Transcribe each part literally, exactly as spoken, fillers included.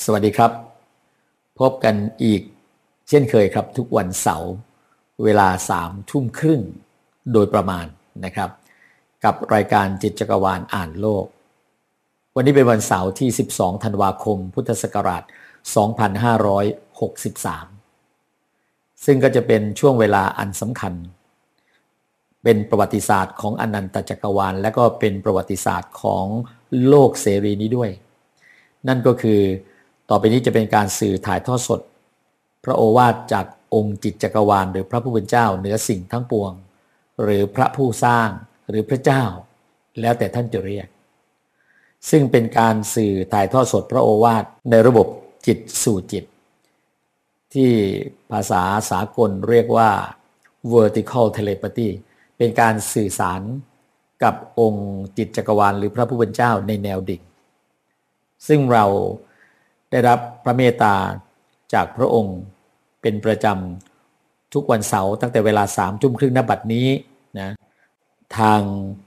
สวัสดีครับพบกันอีกเช่นเคยครับทุกวันเสาร์เวลาสามทุ่มครึ่งโดยประมาณนะครับกับรายการจิตจักรวาลอ่านโลกวันนี้เป็นวันเสาร์ที่สิบสองธันวาคมพุทธศักราชสองพันห้าร้อยหกสิบสามซึ่งก็จะเป็นช่วงเวลาอันสำคัญเป็นประวัติศาสตร์ของอนันตจักรวาลและก็เป็นประวัติศาสตร์ของโลกเสรีนี้ด้วยนั่นก็คือต่อไปนี้จะเป็นการสื่อถ่ายทอดสดพระโอวาทจากองค์จิตจักรวาลหรือพระผู้เป็นเจ้าเหนือสิ่งทั้งปวงหรือพระผู้สร้างหรือพระเจ้าแล้วแต่ท่านจะเรียกซึ่งเป็นการสื่อถ่ายทอดสดพระโอวาทในระบบจิตสู่จิตที่ภาษาสากลเรียกว่า vertical telepathy เป็นการสื่อสารกับองค์จิตจักรวาลหรือพระผู้เป็นเจ้าในแนวดิ่งซึ่งเราได้รับพระเมตตาจากพระองค์เป็นประจำทุกวันเสาร์ตั้งแต่เวลาสามทุ่มครึ่งณบัดนี้นะทาง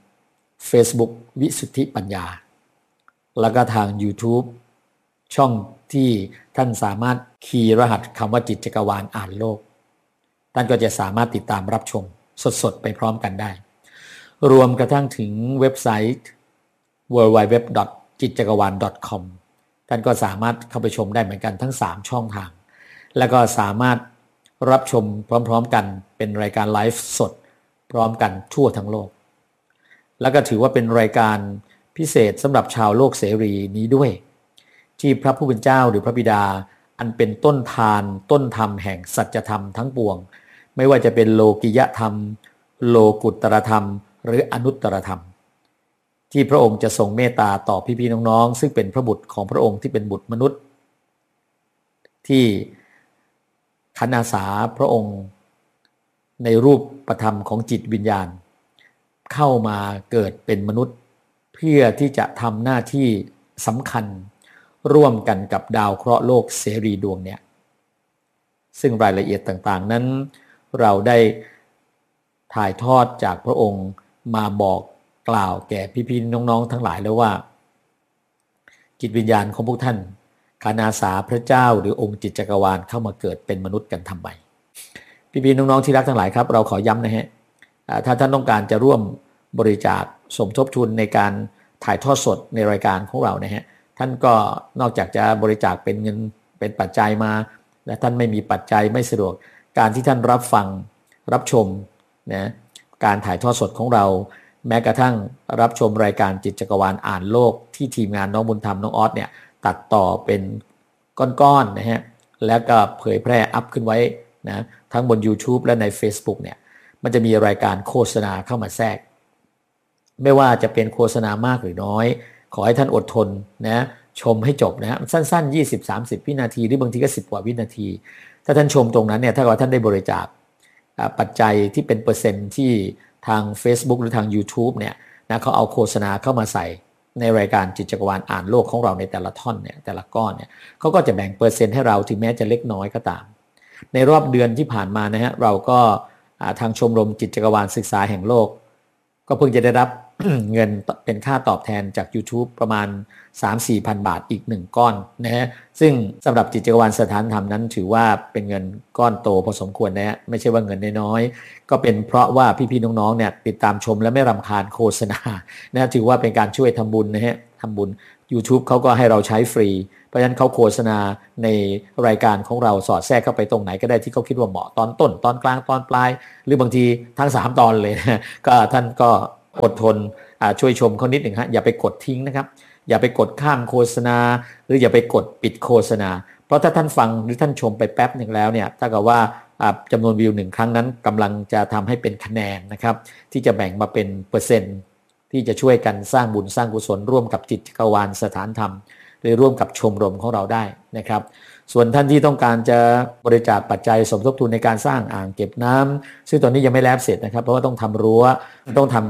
Facebook วิสุทธิปัญญาแล้วก็ทาง YouTube ช่องที่ท่านสามารถคีย์รหัสคำว่าจิตจักรวาลอ่านโลกท่านก็จะสามารถติดตามรับชมสดๆไปพร้อมกันได้รวมกระทั่งถึงเว็บไซต์ ดับเบิลยู ดับเบิลยู ดับเบิลยู ดอท จิตจักรวาล ดอท คอม ท่านก็สามารถเข้าไปชมได้เหมือนกันทั้งสามช่องทางแล้วก็สามารถรับชมพร้อมๆกันเป็นรายการไลฟ์สดพร้อมกันทั่วทั้งโลกแล้วก็ถือว่าเป็นรายการพิเศษสำหรับชาวโลกเสรีนี้ด้วยที่พระผู้เป็นเจ้าหรือพระบิดาอันเป็นต้นทานต้นธรรมแห่งสัจธรรมทั้งปวงไม่ว่าจะเป็นโลกิยธรรมโลกุตตรธรรมหรืออนุตตรธรรมที่พระองค์จะทรงเมตตาต่อพี่ๆน้องๆซึ่งเป็นพระบุตรของพระองค์ที่เป็นบุตรมนุษย์ที่ขันอาสาพระองค์ในรูปประธรรมของจิตวิญญาณเข้ามาเกิดเป็นมนุษย์เพื่อที่จะทำหน้าที่สำคัญร่วมกันกับดาวเคราะห์โลกเสรีดวงเนี้ยซึ่งรายละเอียดต่างๆนั้นเราได้ถ่ายทอดจากพระองค์มาบอกกล่าวแก่พี่ๆน้องๆทั้งหลายแล้วว่าจิตวิญญาณของพวกท่านขันอาสาพระเจ้าหรือองค์จิตจักรวาลเข้ามาเกิดเป็นมนุษย์กันทำไมพี่ๆน้องๆที่รักทั้งหลายครับเราขอย้ำนะฮะถ้าท่านต้องการจะร่วมบริจาคสมทบทุนในการถ่ายทอดสดในรายการของเรานะฮะท่านก็นอกจากจะบริจาคเป็นเงินเป็นปัจจัยมาและท่านไม่มีปัจจัยไม่สะดวกการที่ท่านรับฟังรับชมนะการถ่ายทอดสดของเราแม้กระทั่งรับชมรายการจิตจักรวาลอ่านโลกที่ทีมงานน้องบุญธรรมน้องออสเนี่ยตัดต่อเป็นก้อนๆนะฮะแล้วก็เผยแพร่อัพขึ้นไว้นะทั้งบน YouTube และใน Facebook เนี่ยมันจะมีรายการโฆษณาเข้ามาแทรกไม่ว่าจะเป็นโฆษณามากหรือน้อยขอให้ท่านอดทนนะชมให้จบนะฮะสั้นๆ ยี่สิบถึงสามสิบ วินาทีหรือบางทีก็สิบกว่าวินาทีถ้าท่านชมตรงนั้นเนี่ยถ้าเกิดว่าท่านได้บริจาคปัจจัยที่เป็นเปอร์เซ็นต์ที่ทาง Facebook หรือทาง YouTube เนี่ยนะเขาเอาโฆษณาเข้ามาใส่ในรายการจิตจักรวาลอ่านโลกของเราในแต่ละท่อนเนี่ยแต่ละก้อนเนี่ยเขาก็จะแบ่งเปอร์เซ็นต์ให้เราถึงแม้จะเล็กน้อยก็ตามในรอบเดือนที่ผ่านมานะฮะเราก็ทางชมรมจิตจักรวาลศึกษาแห่งโลกก็เพิ่งจะได้รับ เงินเป็นค่าตอบแทนจาก YouTube ประมาณ สามถึงสี่พัน บาทอีกหนึ่งก้อนนะฮะซึ่งสำหรับจิตจักรวาลสถานธรรมนั้นถือว่าเป็นเงินก้อนโตพอสมควรนะฮะไม่ใช่ว่าเงินน้อยๆก็เป็นเพราะว่าพี่ๆน้องๆเนี่ยติดตามชมและไม่รำคาญโฆษณานะถือว่าเป็นการช่วยทำบุญนะฮะทำบุญ YouTube เขาก็ให้เราใช้ฟรีเพราะฉะนั้นเขาโฆษณาในรายการของเราสอดแทรกเข้าไปตรงไหนก็ได้ที่เขาคิดว่าเหมาะตอนต้นตอนกลางตอนปลายหรือบางทีทั้งสามตอนเลยนะก็ท่านก็อดทนช่วยชมเขานิดหนึ่งฮะอย่าไปกดทิ้งนะครับอย่าไปกดข้ามโฆษณาหรืออย่าไปกดปิดโฆษณาเพราะถ้าท่านฟังหรือท่านชมไปแป๊บหนึ่งแล้วเนี่ยถ้าเกิดว่าจำนวนวิวหนึ่งครั้งนั้นกำลังจะทำให้เป็นคะแนนนะครับที่จะแบ่งมาเป็นเปอร์เซ็นต์ที่จะช่วยกันสร้างบุญสร้างกุศลร่วมกับจิตจักรวาลสถานธรรมหรือร่วมกับชมรมของเราได้นะครับส่วนท่านที่ต้องการจะบริจาคปัจจัยสมทบทุนในการสร้างอ่างเก็บน้ำซึ่งตอนนี้ยังไม่แล้วเสร็จนะครับเพราะว่าต้องทำรั้วต้องทำ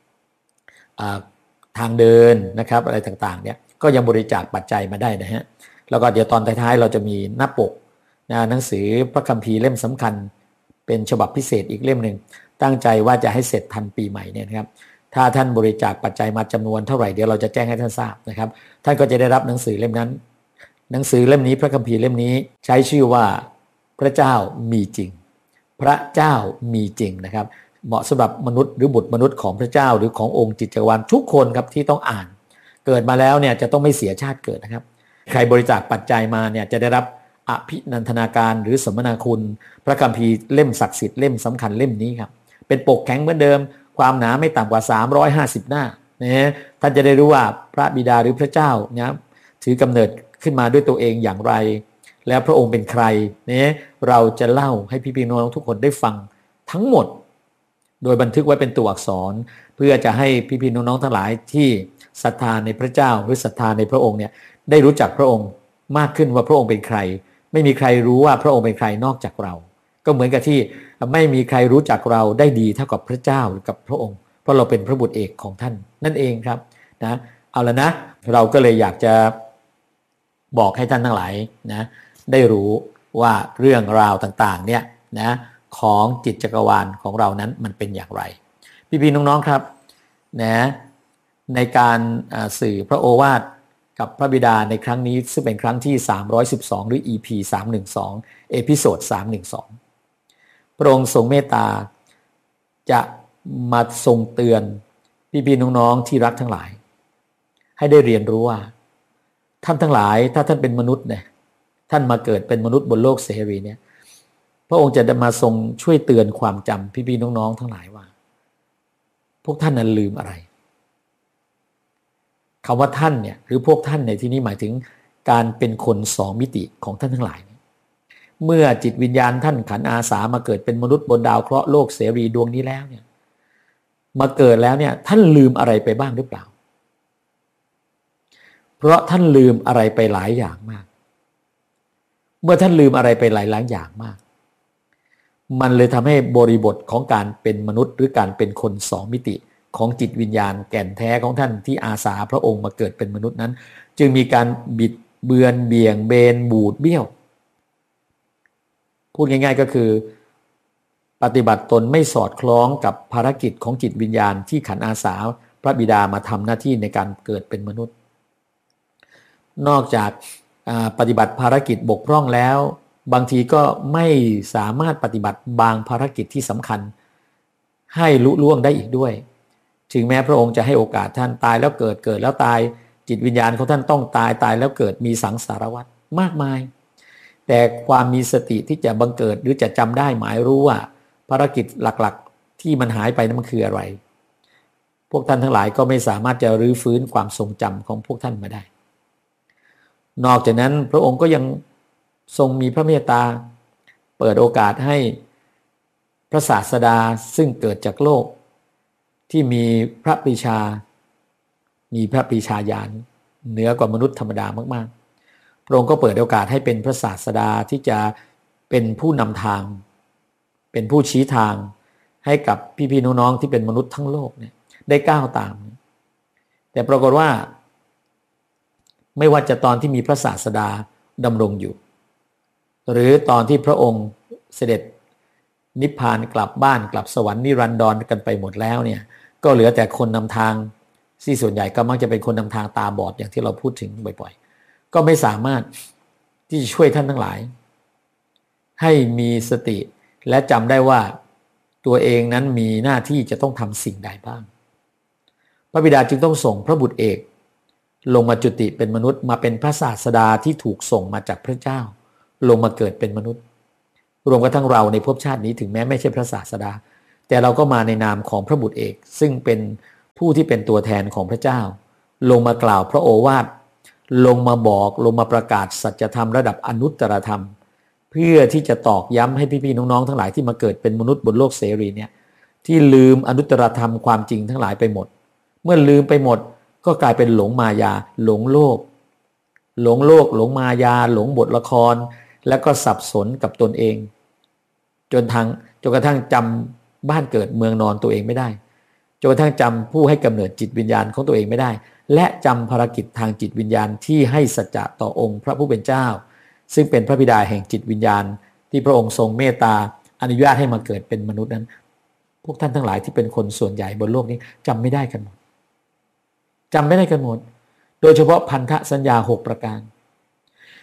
ทางเดินนะครับอะไรต่างๆเนี่ยก็ยังบริจาคปัจจัยมาได้นะฮะแล้วก็เดี๋ยวตอนท้ายๆเราจะมีหน้าปกนะหนังสือพระคัมภีร์เล่มสำคัญเป็นฉบับพิเศษอีกเล่มหนึ่งตั้งใจว่าจะให้เสร็จทันปีใหม่เนี่ยนะครับถ้าท่านบริจาคปัจจัยมาจำนวนเท่าไหร่เดี๋ยวเราจะแจ้งให้ท่านทราบนะครับท่านก็จะได้รับหนังสือเล่มนั้นหนังสือเล่มนี้พระคัมภีร์เล่มนี้ใช้ชื่อว่าพระเจ้ามีจริงพระเจ้ามีจริงนะครับเหมาะสำหรับมนุษย์หรือบุตรมนุษย์ของพระเจ้าหรือขององค์จิตจักรวาลทุกคนครับที่ต้องอ่านเกิดมาแล้วเนี่ยจะต้องไม่เสียชาติเกิดนะครับใครบริจาคปัจจัยมาเนี่ยจะได้รับอภินันทนาการหรือสมนาคุณพระคัมภีร์เล่มศักดิ์สิทธิ์เล่มสำคัญเล่มนี้ครับเป็นปกแข็งเหมือนเดิมความหนาไม่ต่ำกว่าสามร้อยห้าสิบหน้านะท่านจะได้รู้ว่าพระบิดาหรือพระเจ้าเนี่ยถือกำเนิดขึ้นมาด้วยตัวเองอย่างไรแล้วพระองค์เป็นใครเนี่ยเราจะเล่าให้พี่ๆน้องๆทุกคนได้ฟังทั้งหมดโดยบันทึกไว้เป็นตัวอักษรเพื่อจะให้พี่ๆน้องๆทั้งหลายที่ศรัทธาในพระเจ้าหรือศรัทธาในพระองค์เนี่ยได้รู้จักพระองค์มากขึ้นว่าพระองค์เป็นใครไม่มีใครรู้ว่าพระองค์เป็นใครนอกจากเราก็เหมือนกับที่ไม่มีใครรู้จักเราได้ดีเท่ากับพระเจ้าหรือกับพระองค์เพราะเราเป็นพระบุตรเอกของท่านนั่นเองครับนะเอาละนะเราก็เลยอยากจะบอกให้ท่านทั้งหลายนะได้รู้ว่าเรื่องราวต่างๆเนี่ยนะของจิตจักรวาลของเรานั้นมันเป็นอย่างไรพี่ๆน้องๆครับนะในการสื่อพระโอวาทกับพระบิดาในครั้งนี้ซึ่งเป็นครั้งที่สามร้อยสิบสองหรือ อี พี สามร้อยสิบสองเอพิโซดสามร้อยสิบสองพระองค์ทรงเมตตาจะมาทรงเตือนพี่ๆน้องๆที่รักทั้งหลายให้ได้เรียนรู้ว่าท่านทั้งหลายถ้าท่านเป็นมนุษย์เนี่ยท่านมาเกิดเป็นมนุษย์บนโลกเสรีเนี่ยพระองค์จะมาทรงช่วยเตือนความจำพี่ๆน้องๆทั้งหลายว่าพวกท่านนั้นลืมอะไรคำว่าท่านเนี่ยหรือพวกท่านในที่นี้หมายถึงการเป็นคนสองมิติของท่านทั้งหลายเมื่อจิตวิญญาณท่านขันอาสามาเกิดเป็นมนุษย์บนดาวเคราะห์โลกเสรีดวงนี้แล้วเนี่ยมาเกิดแล้วเนี่ยท่านลืมอะไรไปบ้างหรือเปล่าเพราะท่านลืมอะไรไปหลายอย่างมากเมื่อท่านลืมอะไรไปหลายหลายอย่างมากมันเลยทำให้บริบทของการเป็นมนุษย์หรือการเป็นคนสองมิติของจิตวิญญาณแก่นแท้ของท่านที่อาสาพระองค์มาเกิดเป็นมนุษย์นั้นจึงมีการบิดเบือนเบี่ยงเบนบูดเบี้ยวพูดง่ายๆก็คือปฏิบัติตนไม่สอดคล้องกับภารกิจของจิตวิญญาณที่ขันอาสาพระบิดามาทำหน้าที่ในการเกิดเป็นมนุษย์นอกจากปฏิบัติภารกิจบกพร่องแล้วบางทีก็ไม่สามารถปฏิบัติบางภารกิจที่สำคัญให้ลุล่วงได้อีกด้วยถึงแม้พระองค์จะให้โอกาสท่านตายแล้วเกิดเกิดแล้วตายจิตวิญญาณของท่านต้องตายตายแล้วเกิดมีสังสารวัฏมากมายแต่ความมีสติที่จะบังเกิดหรือจะจำได้หมายรู้ว่าภารกิจหลักๆที่มันหายไปนั้นมันคืออะไรพวกท่านทั้งหลายก็ไม่สามารถจะรื้อฟื้นความทรงจำของพวกท่านมาได้นอกจากนั้นพระองค์ก็ยังทรงมีพระเมตตาเปิดโอกาสให้พระศาสดาซึ่งเกิดจากโลกที่มีพระปรีชามีพระปรีชาญาณเหนือกว่ามนุษย์ธรรมดามากๆพระองค์ก็เปิดโอกาสให้เป็นพระศาสดาที่จะเป็นผู้นำทางเป็นผู้ชี้ทางให้กับพี่ๆน้องๆที่เป็นมนุษย์ทั้งโลกเนี่ยได้ก้าวตามแต่ปรากฏว่าไม่ว่าจะตอนที่มีพระศาสดาดำรงอยู่หรือตอนที่พระองค์เสด็จนิพพานกลับบ้านกลับสวรรค์นิรันดรกันไปหมดแล้วเนี่ยก็เหลือแต่คนนำทางที่ส่วนใหญ่ก็มักจะเป็นคนนำทางตาบอดอย่างที่เราพูดถึงบ่อยๆก็ไม่สามารถที่จะช่วยท่านทั้งหลายให้มีสติและจำได้ว่าตัวเองนั้นมีหน้าที่จะต้องทำสิ่งใดบ้างพระบิดาจึงต้องส่งพระบุตรเอกลงมาจุติเป็นมนุษย์มาเป็นพระศาสดาที่ถูกส่งมาจากพระเจ้าลงมาเกิดเป็นมนุษย์รวมกระทั่งเราในภพชาตินี้ถึงแม้ไม่ใช่พระศาสดาแต่เราก็มาในนามของพระบุตรเอกซึ่งเป็นผู้ที่เป็นตัวแทนของพระเจ้าลงมากล่าวพระโอวาทลงมาบอกลงมาประกาศสัจธรรมระดับอนุตตรธรรมเพื่อที่จะตอกย้ำให้พี่ๆน้องๆทั้งหลายที่มาเกิดเป็นมนุษย์บนโลกเสรีเนี่ยที่ลืมอนุตตรธรรมความจริงทั้งหลายไปหมดเมื่อลืมไปหมดก็กลายเป็นหลงมายาหลงโลกหลงโลกหลงมายาหลงบทละครแล้วก็สับสนกับตนเองจนทางจนกระทั่งจำบ้านเกิดเมืองนอนตัวเองไม่ได้จนกระทั่งจำผู้ให้กำเนิดจิตวิญญาณของตัวเองไม่ได้และจำภารกิจทางจิตวิญญาณที่ให้สัจจะต่อองค์พระผู้เป็นเจ้าซึ่งเป็นพระบิดาแห่งจิตวิญญาณที่พระองค์ทรงเมตตาอนุญาตให้มาเกิดเป็นมนุษย์นั้นพวกท่านทั้งหลายที่เป็นคนส่วนใหญ่บนโลกนี้จำไม่ได้กันหมดจำไม่ได้กันหมดโดยเฉพาะพันธสัญญาหกประการ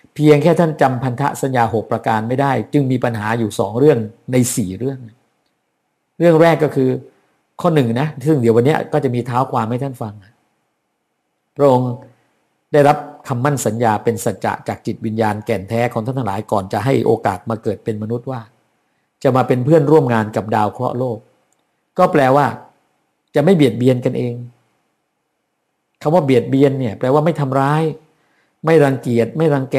เพียงแค่ท่านจำพันธสัญญาหกประการไม่ได้จึงมีปัญหาอยู่สองเรื่องในสี่เรื่องเรื่องแรกก็คือข้อหนึ่งนะซึ่งเดี๋ยววันนี้ก็จะมีเท้าความให้ท่านฟังพระองค์ได้รับคำมั่นสัญญาเป็นสัจจะจากจิตวิญญาณแก่นแท้ของท่านทั้งหลายก่อนจะให้โอกาสมาเกิดเป็นมนุษย์ว่าจะมาเป็นเพื่อนร่วมงานกับดาวเคราะห์โลกก็แปลว่าจะไม่เบียดเบียนกันเองคำว่าเบียดเบียนเนี่ยแปลว่าไม่ทำร้ายไม่รังเกียจไม่รังแก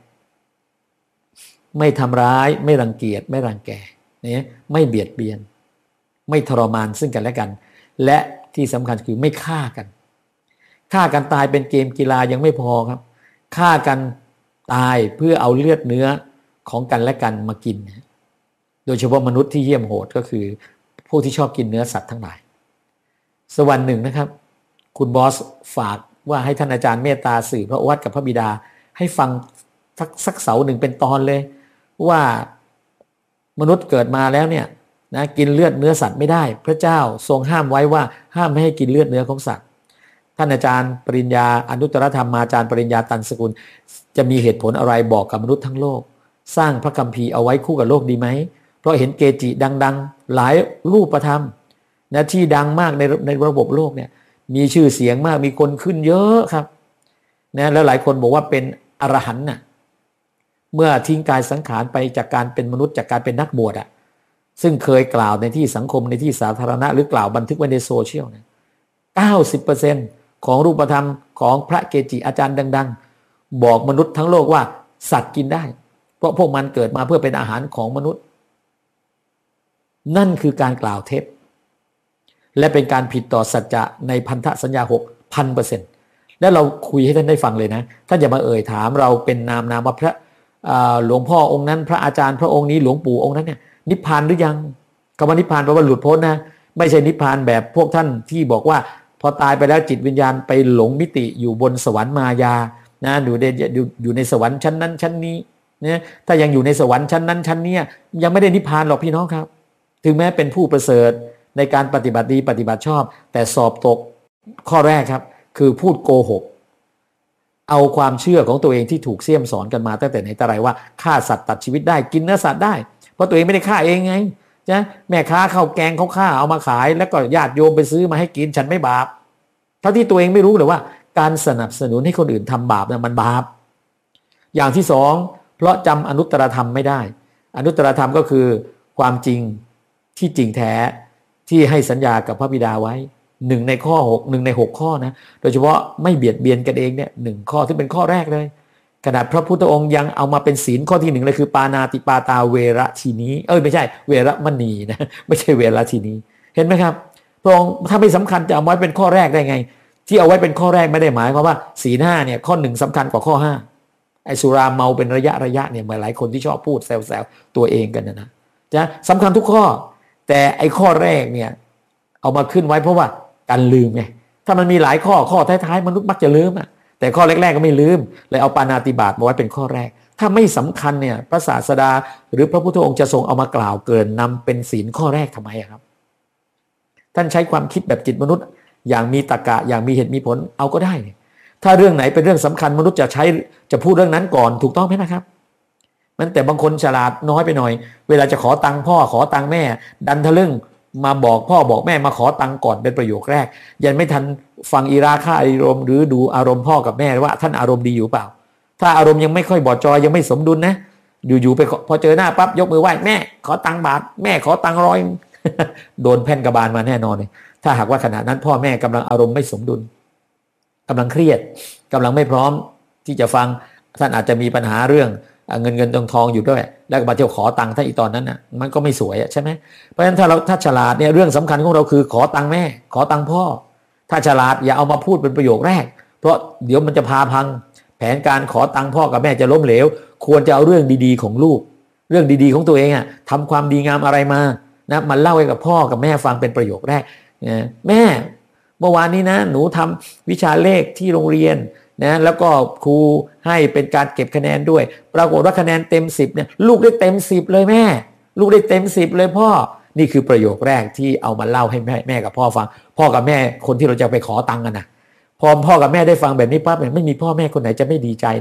ไม่ทำร้ายไม่รังเกียจไม่รังแกเนี่ยไม่เบียดเบียนไม่ทรมานซึ่งกันและกันและที่สำคัญคือไม่ฆ่ากันฆ่ากันตายเป็นเกมกีฬายังไม่พอครับฆ่ากันตายเพื่อเอาเลือดเนื้อของกันและกันมากินโดยเฉพาะมนุษย์ที่เหี้ยมโหดก็คือผู้ที่ชอบกินเนื้อสัตว์ทั้งหลายสวรรค์หนึ่งนะครับคุณบอสฝากว่าให้ท่านอาจารย์เมตตาสื่อพระโอวาทกับพระบิดาให้ฟังสักสักเสาหนึ่งเป็นตอนเลยว่ามนุษย์เกิดมาแล้วเนี่ยนะกินเลือดเนื้อสัตว์ไม่ได้พระเจ้าทรงห้ามไว้ว่าห้ามไม่ให้กินเลือดเนื้อของสัตว์ท่านอาจารย์ปริญญาอนุตตรธรรมาจารย์ปริญญาตันสกุลจะมีเหตุผลอะไรบอกกับมนุษย์ทั้งโลกสร้างพระคัมภีร์เอาไว้คู่กับโลกดีไหมเพราะเห็นเกจิดังๆหลายรูปธรรมนะที่ดังมากในในระบบโลกเนี่ยมีชื่อเสียงมากมีคนขึ้นเยอะครับนะแล้วหลายคนบอกว่าเป็นอรหันต์น่ะเมื่อทิ้งกายสังขารไปจากการเป็นมนุษย์จากการเป็นนักบวชอ่ะซึ่งเคยกล่าวในที่สังคมในที่สาธารณะหรือกล่าวบันทึกไว้ในโซเชียลเนี่ย เก้าสิบเปอร์เซ็นต์ ของรูปธรรมของพระเกจิอาจารย์ดังๆบอกมนุษย์ทั้งโลกว่าสัตว์กินได้เพราะพวกมันเกิดมาเพื่อเป็นอาหารของมนุษย์นั่นคือการกล่าวเท็จและเป็นการผิดต่อสัจจะในพันธสัญญา หกพันเปอร์เซ็นต์ และเราคุยให้ท่านได้ฟังเลยนะท่านอย่ามาเอ่ยถามเราเป็นนามนามว่าพระหลวงพ่อองค์นั้นพระอาจารย์พระองค์นี้หลวงปู่องค์นั้นเนี่ยนิพพานหรือยังคำว่านิพพานแปลว่าหลุดพ้นนะไม่ใช่นิพพานแบบพวกท่านที่บอกว่าพอตายไปแล้วจิตวิญญาณไปหลงมิติอยู่บนสวรรค์มายานะอยู่ในอยู่ในสวรรค์ชั้นนั้นชั้นนี้เนี่ยถ้ายังอยู่ในสวรรค์ชั้นนั้นชั้นนี้ยังไม่ได้นิพพานหรอกพี่น้องครับถึงแม้เป็นผู้ประเสริฐในการปฏิบัติดีปฏิบัติชอบแต่สอบตกข้อแรกครับคือพูดโกหกเอาความเชื่อของตัวเองที่ถูกเสี่ยมสอนกันมาตั้งแต่ไหนแต่ไรว่าฆ่าสัตว์ตัดชีวิตได้กินเนื้อสัตว์ได้เพราะตัวเองไม่ได้ฆ่าเองไงนะแม่ค้าข้าวแกงเขาฆ่าเอามาขายแล้วก็ญาติโยมไปซื้อมาให้กินฉันไม่บาปเท่าที่ตัวเองไม่รู้เลยว่าการสนับสนุนให้คนอื่นทำบาปเนี่ยมันบาปอย่างที่สองเพราะจำอนุตตรธรรมไม่ได้อนุตตรธรรมก็คือความจริงที่จริงแท้ที่ให้สัญญากับพระบิดาไว้หนึ่งในข้อหกหนึ่งในหกข้อนะโดยเฉพาะไม่เบียดเบียนกันเองเนี่ยหนึ่งข้อที่เป็นข้อแรกเลยขนาดพระพุทธองค์ยังเอามาเป็นศีลข้อที่หนึ่งเลยคือปานาติปาตาเวระทีนี้เอ้ยไม่ใช่เวระมณีนะไม่ใช่เวระทีนี้เห็นไหมครับพระองค์ถ้าไม่สำคัญจะเอาไว้เป็นข้อแรกได้ไงที่เอาไว้เป็นข้อแรกไม่ได้หมายความว่าศีลห้าเนี่ยข้อหนึ่งสำคัญกว่าข้อห้าไอ้สุราเมาเป็นระยะระยะเนี่ยหลายคนที่ชอบพูดแซวๆตัวเองกันนะนะจะสำคัญทุกข้อแต่ไอ้ข้อแรกเนี่ยเอามาขึ้นไว้เพราะว่าการลืมไงถ้ามันมีหลายข้อข้อท้ายๆมนุษย์มักจะลืมอ่ะแต่ข้อแรกๆก็ไม่ลืมเลยเอาปาณาติบาตมาไว้เป็นข้อแรกถ้าไม่สำคัญเนี่ยพระศาสดาหรือพระพุทธองค์จะทรงเอามากล่าวเกินนำเป็นศีลข้อแรกทำไมครับท่านใช้ความคิดแบบจิตมนุษย์อย่างมีตรรกะอย่างมีเหตุมีผลเอาก็ได้ถ้าเรื่องไหนเป็นเรื่องสำคัญมนุษย์จะใช้จะพูดเรื่องนั้นก่อนถูกต้องไหมนะครับมันแต่บางคนฉลาดน้อยไปหน่อยเวลาจะขอตังค์พ่อขอตังค์แม่ดันทะลึ่งมาบอกพ่อบอกแม่มาขอตังค์ก่อนเป็นประโยคแรกยังไม่ทันฟังอีราค่าอารมณ์หรือดูอารมณ์พ่อกับแม่ว่าท่านอารมณ์ดีอยู่เปล่าถ้าอารมณ์ยังไม่ค่อยบอดจอยยังไม่สมดุลนะอยู่ๆไปพอเจอหน้าปั๊บยกมือไหว้แม่ขอตังค์บาทแม่ขอตังค์ร้อยโดนแผ่นกระบาลมาแน่นอนเลยถ้าหากว่าขณะนั้นพ่อแม่กำลังอารมณ์ไม่สมดุลกำลังเครียดกำลังไม่พร้อมที่จะฟังท่านอาจจะมีปัญหาเรื่องเงินเงินทองทองอยู่ด้วยแล้วก็มาเที่ยวขอตังค์ท่านอีตอนนั้นน่ะมันก็ไม่สวยใช่ไหมเพราะฉะนั้นถ้าเราถ้าฉลาดเนี่ยเรื่องสำคัญของเราคือขอตังค์แม่ขอตังค์พ่อถ้าฉลาดอย่าเอามาพูดเป็นประโยคแรกเพราะเดี๋ยวมันจะพาพังแผนการขอตังค์พ่อกับแม่จะล้มเหลวควรจะเอาเรื่องดีๆของลูกเรื่องดีๆของตัวเองอ่ะทำความดีงามอะไรมานะมันเล่าให้กับพ่อกับแม่ฟังเป็นประโยคแรกนะแม่เมื่อวานนี้นะหนูทำวิชาเลขที่โรงเรียนนะแล้วก็ครูให้เป็นการเก็บคะแนนด้วยปรากฏว่าคะแนนเต็มสิบเนี่ยลูกได้เต็มสิบเลยแม่ลูกได้เต็มสิบเลยพ่อนี่คือประโยคแรกที่เอามาเล่าให้แม่แม่กับพ่อฟังพ่อกับแม่คนที่เราจะไปขอตังค์กันนะพอพ่อกับแม่ได้ฟังแบบนี้ปั๊บเนี่ยไม่มีพ่อแม่คนไหนจะไม่ดีใจนะ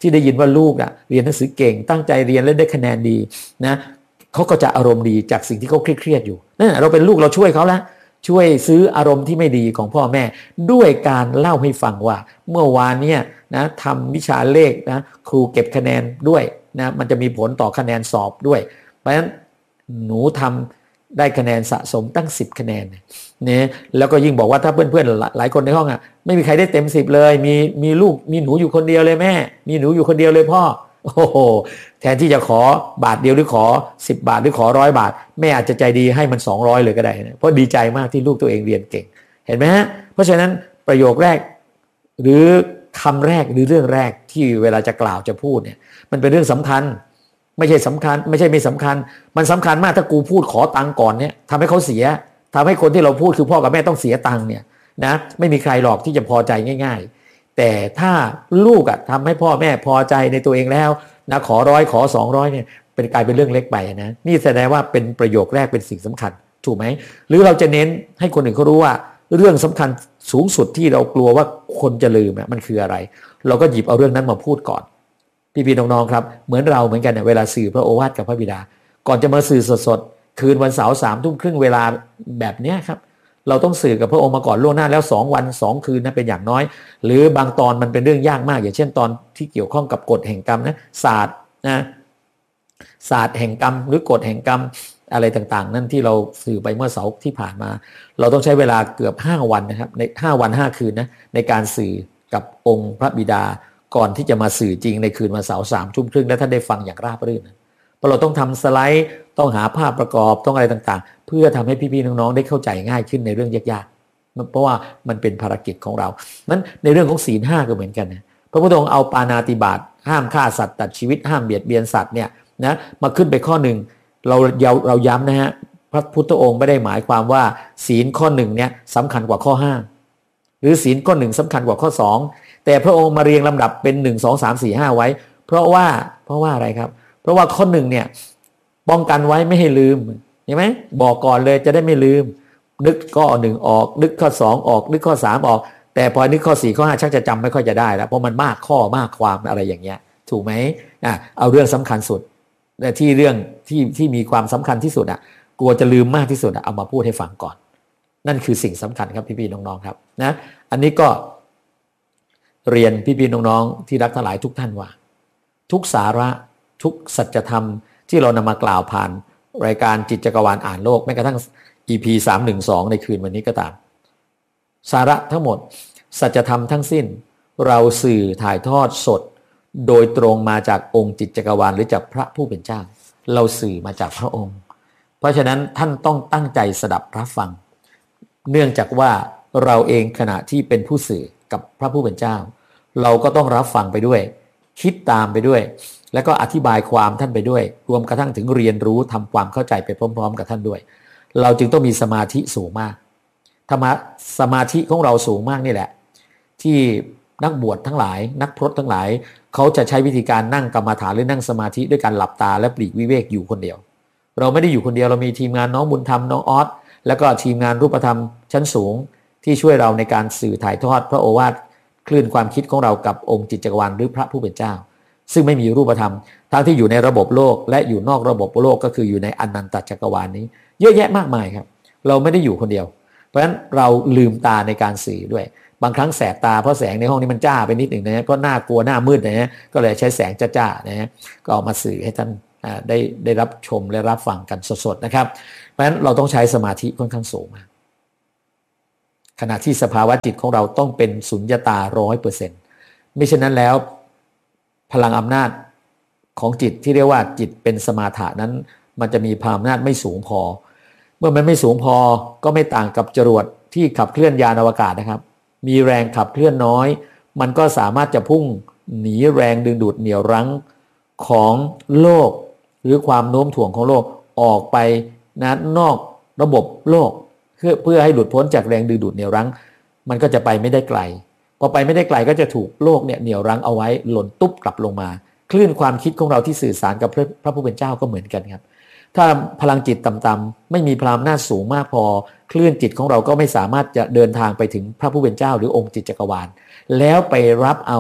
ที่ได้ยินว่าลูกอ่ะเรียนหนังสือเก่งตั้งใจเรียนและได้คะแนนดีนะเขาก็จะอารมณ์ดีจากสิ่งที่เขาเครียดๆอยู่นั่นเราเป็นลูกเราช่วยเขาแล้วช่วยซื้ออารมณ์ที่ไม่ดีของพ่อแม่ด้วยการเล่าให้ฟังว่าเมื่อวานเนี่ยนะทำวิชาเลขนะครูเก็บคะแนนด้วยนะมันจะมีผลต่อคะแนนสอบด้วยเพราะฉะนั้นหนูทำได้คะแนนสะสมตั้งสิบคะแนนเนี่ยแล้วก็ยิ่งบอกว่าถ้าเพื่อนๆหลายคนในห้องอ่ะไม่มีใครได้เต็มสิบเลยมีมีลูกมีหนูอยู่คนเดียวเลยแม่มีหนูอยู่คนเดียวเลยพ่อโอ้โหแทนที่จะขอบาทเดียวหรือขอสิบบาทหรือขอร้อยบาทแม่อาจจะใจดีให้มันสองร้อยเลยก็ได้นะเพราะดีใจมากที่ลูกตัวเองเรียนเก่งเห็นไหมฮะเพราะฉะนั้นประโยคแรกหรือคำแรกหรือเรื่องแรกที่เวลาจะกล่าวจะพูดเนี่ยมันเป็นเรื่องสำคัญไม่ใช่สำคัญไม่ใช่ไม่สำคัญมันสำคัญมากถ้ากูพูดขอตังค์ก่อนเนี่ยทำให้เขาเสียทำให้คนที่เราพูดคือพ่อกับแม่ต้องเสียตังค์เนี่ยนะไม่มีใครหรอกที่จะพอใจง่ายๆแต่ถ้าลูกอะทำให้พ่อแม่พอใจในตัวเองแล้วนะขอร้อยขอสองร้อยเนี่ยเป็นกลายเป็นเรื่องเล็กไปนะนี่แสดงว่าเป็นประโยคแรกเป็นสิ่งสำคัญถูกไหมหรือเราจะเน้นให้คนอื่นเขารู้ว่าเรื่องสำคัญสูงสุดที่เรากลัวว่าคนจะลืมมันคืออะไรเราก็หยิบเอาเรื่องนั้นมาพูดก่อนพี่ๆน้องๆครับเหมือนเราเหมือนกันเนี่ยเวลาสื่อพระโอวาทกับพระบิดาก่อนจะมาสื่อสดๆคืนวันเสาร์สามทุ่มครึ่งเวลาแบบเนี้ยครับเราต้องสื่อกับพระองค์มาก่อนล่วงหน้าแล้วสองวันสองคืนนะเป็นอย่างน้อยหรือบางตอนมันเป็นเรื่องยากมากอย่างเช่นตอนที่เกี่ยวข้องกับกฎแห่งกรรมนะศาสตร์นะศาสตร์แห่งกรรมหรือกฎแห่งกรรมอะไรต่างๆนั่นที่เราสื่อไปเมื่อเสาร์ที่ผ่านมาเราต้องใช้เวลาเกือบห้าวันนะครับในห้าวันห้าคืนนะในการสื่อกับองค์พระบิดาก่อนที่จะมาสื่อจริงในคืนวันเสาร์สามทุ่มครึ่งและท่านได้ฟังอย่างราบรื่นเพราะเราต้องทำสไลด์ต้องหาภาพประกอบต้องอะไรต่างๆเพื่อทำให้พี่ๆน้องๆได้เข้าใจง่ายขึ้นในเรื่องยากๆเพราะว่ามันเป็นภารกิจของเรานั้นในเรื่องของศีลห้าก็เหมือนกันนะพระพุทธองค์เอาปาณาติบาตห้ามฆ่าสัตว์ตัดชีวิตห้ามเบียดเบียนสัตว์เนี่ยนะมาขึ้นไปข้อหนึ่งเราเราย้ำนะฮะพระพุทธองค์ไม่ได้หมายความว่าศีลข้อหนึ่งเนี่ยสำคัญกว่าข้อห้าหรือศีลข้อหนึ่งสำคัญกว่าข้อสองแต่พระองค์มาเรียงลำดับเป็นหนึ่งสองสามสี่ห้าไว้เพราะว่าเพราะว่าอะไรครับเพราะว่าข้อหนึ่งเนี่ยป้องกันไว้ไม่ให้ลืมเห็นไหมบอกก่อนเลยจะได้ไม่ลืมนึกข้อหนึ่งออกนึกข้อสองออกนึกข้อสามออกแต่พอนึกข้อสี่ข้อห้าชักจะจำไม่ค่อยจะได้แล้วเพราะมันมากข้อมากความอะไรอย่างเงี้ยถูกไหมอ่ะเอาเรื่องสำคัญสุดและที่เรื่องที่ที่มีความสำคัญที่สุดอ่ะกลัวจะลืมมากที่สุดอ่ะเอามาพูดให้ฟังก่อนนั่นคือสิ่งสำคัญครับพี่ๆน้องๆครับนะอันนี้ก็เรียนพี่ๆน้องๆที่รักทั้งหลายทุกท่านว่าทุกสาระทุกสัจธรรมที่เรานำมากล่าวผ่านรายการจิตจักรวาลอ่านโลกแม้กระทั่ง อี พี สามหนึ่งสองในคืนวันนี้ก็ตามสาระทั้งหมดสัจธรรมทั้งสิ้นเราสื่อถ่ายทอดสดโดยตรงมาจากองค์จิตจักรวาลหรือจากพระผู้เป็นเจ้าเราสื่อมาจากพระองค์เพราะฉะนั้นท่านต้องตั้งใจสดับรับฟังเนื่องจากว่าเราเองขณะที่เป็นผู้สื่อกับพระผู้เป็นเจ้าเราก็ต้องรับฟังไปด้วยคิดตามไปด้วยแล้วก็อธิบายความท่านไปด้วยรวมกระทั่งถึงเรียนรู้ทำความเข้าใจไปพร้อมๆกับท่านด้วยเราจึงต้องมีสมาธิสูงมากธรรมะสมาธิของเราสูงมากนี่แหละที่นักบวชทั้งหลายนักพรตทั้งหลายเขาจะใช้วิธีการนั่งกรรมฐานหรือนั่งสมาธิด้วยการหลับตาและปลีกวิเวกอยู่คนเดียวเราไม่ได้อยู่คนเดียวเรามีทีมงานน้องบุญธรรมน้องออสแล้วก็ทีมงานรูปธรรมชั้นสูงที่ช่วยเราในการสื่อถ่ายทอดพระโอวาทคลื่นความคิดของเรากับองค์จิตจักรวาลหรือพระผู้เป็นเจ้าซึ่งไม่มีรูปธรรมทั้งที่อยู่ในระบบโลกและอยู่นอกระบบโลกก็คืออยู่ในอนันตจักรวาลนี้เยอะแยะมากมายครับเราไม่ได้อยู่คนเดียวเพราะฉะนั้นเราลืมตาในการสื่อด้วยบางครั้งแสบตาเพราะแสงในห้องนี้มันจ้าไปนิดหนึ่งนะก็น่ากลัวหน้ามืดนะฮะก็เลยใช้แสงจ้าๆนะฮะก็เอามาสื่อให้ท่านได้ได้รับชมและรับฟังกันสดๆนะครับเพราะฉะนั้นเราต้องใช้สมาธิค่อนข้างสูงมากขณะที่สภาวะจิตของเราต้องเป็นสุญญตาร้อยเปอร์เซ็นต์ไม่เช่นนั้นแล้วพลังอำนาจของจิตที่เรียกว่าจิตเป็นสมาธินั้นมันจะมีพลังอำนาจไม่สูงพอเมื่อมันไม่สูงพอก็ไม่ต่างกับจรวดที่ขับเคลื่อนยานอวกาศนะครับมีแรงขับเคลื่อนน้อยมันก็สามารถจะพุ่งหนีแรงดึงดูดเหนี่ยวรั้งของโลกหรือความโน้มถ่วงของโลกออกไปนะนอกระบบโลกเพื่อเพื่อให้หลุดพ้นจากแรงดึงดูดเหนี่ยวรั้งมันก็จะไปไม่ได้ไกลพอไปไม่ได้ไกลก็จะถูกโลกเนี่ยเหนี่ยวรั้งเอาไว้หล่นตุ๊บกลับลงมาคลื่นความคิดของเราที่สื่อสารกับพระพระผู้เป็นเจ้าก็เหมือนกันครับถ้าพลังจิตต่ำๆไม่มีพลังอำนาจสูงมากพอคลื่นจิตของเราก็ไม่สามารถจะเดินทางไปถึงพระผู้เป็นเจ้าหรือองค์จิตจักรวาลแล้วไปรับเอา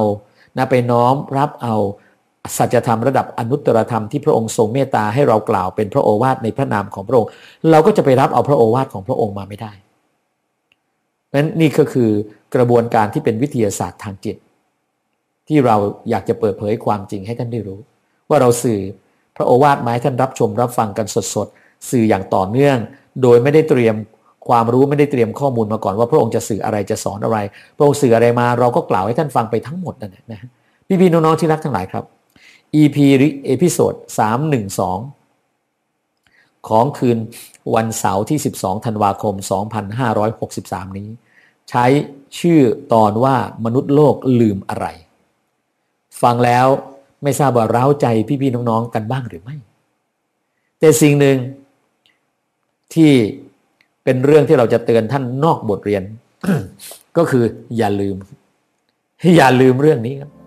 นะไปน้อมรับเอาสัจธรรมระดับอนุตตรธรรมที่พระองค์ทรงเมตตาให้เรากล่าวเป็นพระโอวาทในพระนามของพระองค์เราก็จะไปรับเอาพระโอวาทของพระองค์มาไม่ได้เพราะฉะนั้นนี่ก็คือกระบวนการที่เป็นวิทยาศาสตร์ทางจิตที่เราอยากจะเปิดเผยความจริงให้ท่านได้รู้ว่าเราสื่อพระโอวาทมาให้ท่านรับชมรับฟังกันสดๆสื่ออย่างต่อเนื่องโดยไม่ได้เตรียมความรู้ไม่ได้เตรียมข้อมูลมาก่อนว่าพระองค์จะสื่ออะไรจะสอนอะไรพระองค์สื่ออะไรมาเราก็กล่าวให้ท่านฟังไปทั้งหมดนั่นแหละนะพี่ๆน้องๆที่รักทั้งหลายครับ อี พี หรือเอพิโซดสามหนึ่งสองของคืนวันเสาร์ที่สิบสองธันวาคมสองพันห้าร้อยหกสิบสามนี้ใช้ชื่อตอนว่ามนุษย์โลกลืมอะไรฟังแล้วไม่ทราบว่าเร้าใจพี่ๆน้องๆกันบ้างหรือไม่แต่สิ่งหนึ่งที่เป็นเรื่องที่เราจะเตือนท่านนอกบทเรียน ก็คืออย่าลืมอย่าลืมเรื่องนี้ครับ